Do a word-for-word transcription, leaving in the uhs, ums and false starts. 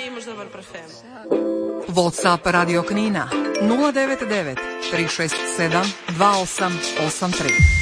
i imaš dobar parfem. WhatsApp Radio Knina nula devet devet tri šest sedam dva osam osam tri.